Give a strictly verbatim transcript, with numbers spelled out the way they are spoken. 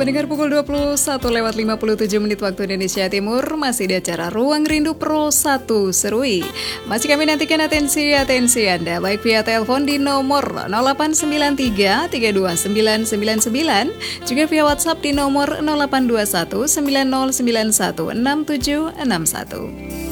Pendengar pukul dua puluh satu lewat lima puluh tujuh menit waktu Indonesia Timur, masih di acara Ruang Rindu Pro satu Serui. Masih kami nantikan atensi-atensi Anda, baik via telepon di nomor nol delapan sembilan tiga tiga dua sembilan sembilan sembilan, juga via WhatsApp di nomor nol delapan dua satu sembilan nol sembilan satu enam tujuh enam satu.